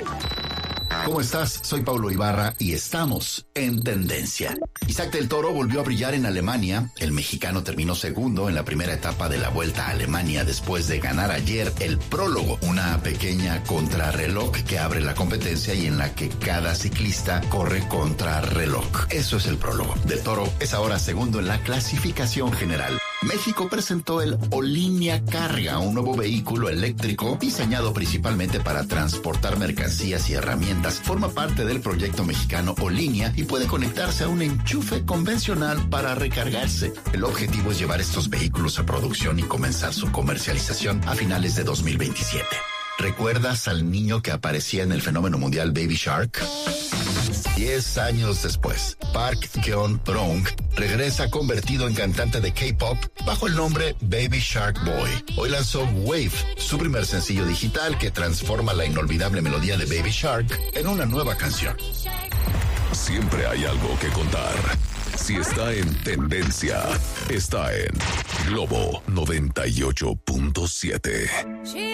¿Cómo estás? Soy Paulo Ibarra y estamos en Tendencia. Isaac del Toro volvió a brillar en Alemania. El mexicano terminó segundo en la primera etapa de la Vuelta a Alemania después de ganar ayer el prólogo, una pequeña contrarreloj que abre la competencia y en la que cada ciclista corre contrarreloj. Eso es el prólogo. Del Toro es ahora segundo en la clasificación general. México presentó el Olinia Carga, un nuevo vehículo eléctrico diseñado principalmente para transportar mercancías y herramientas. Forma parte del proyecto mexicano Olinia y puede conectarse a un enchufe convencional para recargarse. El objetivo es llevar estos vehículos a producción y comenzar su comercialización a finales de 2027. ¿Recuerdas al niño que aparecía en el fenómeno mundial Baby Shark? 10 años después, Park Geun-rong regresa convertido en cantante de K-pop bajo el nombre Baby Shark Boy. Hoy lanzó Wave, su primer sencillo digital que transforma la inolvidable melodía de Baby Shark en una nueva canción. Siempre hay algo que contar. Si está en tendencia, está en Globo 98.7.